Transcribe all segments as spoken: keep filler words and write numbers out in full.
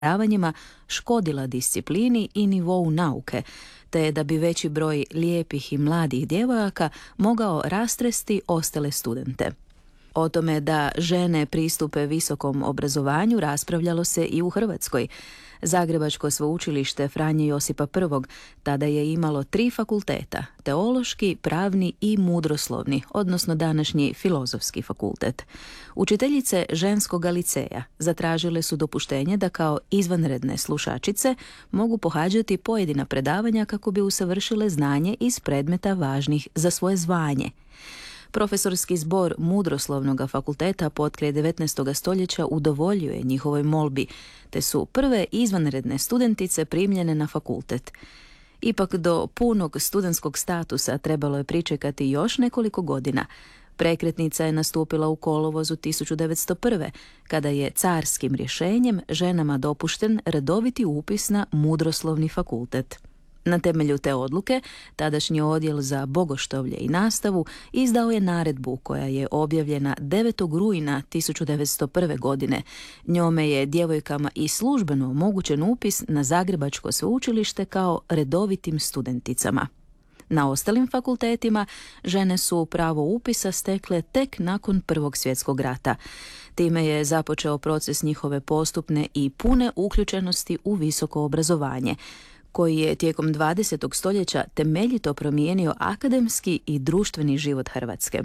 predavanjima škodila disciplini i nivou nauke, te da bi veći broj lijepih i mladih djevojaka mogao rastresti ostale studente. O tome da žene pristupe visokom obrazovanju raspravljalo se i u Hrvatskoj. Zagrebačko sveučilište Franje Josipa I. tada je imalo tri fakulteta, teološki, pravni i mudroslovni, odnosno današnji filozofski fakultet. Učiteljice ženskog liceja zatražile su dopuštenje da kao izvanredne slušačice mogu pohađati pojedina predavanja kako bi usavršile znanje iz predmeta važnih za svoje zvanje. Profesorski zbor Mudroslovnog fakulteta potkraj devetnaestog stoljeća udovoljio je njihovoj molbi, te su prve izvanredne studentice primljene na fakultet. Ipak do punog studentskog statusa trebalo je pričekati još nekoliko godina. Prekretnica je nastupila u kolovozu tisuću devetsto prve. kada je carskim rješenjem ženama dopušten redoviti upis na Mudroslovni fakultet. Na temelju te odluke, tadašnji odjel za bogoštovlje i nastavu izdao je naredbu koja je objavljena devetog rujna tisuću devetsto prve. godine. Njome je djevojkama i službeno omogućen upis na Zagrebačko sveučilište kao redovitim studenticama. Na ostalim fakultetima žene su pravo upisa stekle tek nakon Prvog svjetskog rata. Time je započeo proces njihove postupne i pune uključenosti u visoko obrazovanje, koji je tijekom dvadesetog stoljeća temeljito promijenio akademski i društveni život Hrvatske.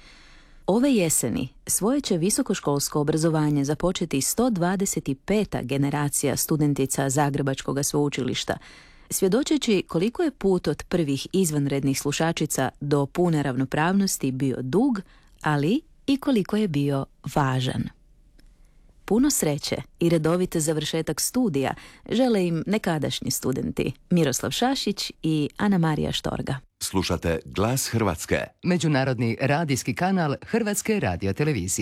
Ove jeseni svoje će visokoškolsko obrazovanje započeti sto dvadeset peta generacija studentica Zagrebačkog sveučilišta, svjedočeći koliko je put od prvih izvanrednih slušačica do pune ravnopravnosti bio dug, ali i koliko je bio važan. Puno sreće i redovite završetak studija žele im nekadašnji studenti Miroslav Šašić i Ana Marija Štorga. Slušate Glas Hrvatske, međunarodni radijski kanal Hrvatske radiotelevizije.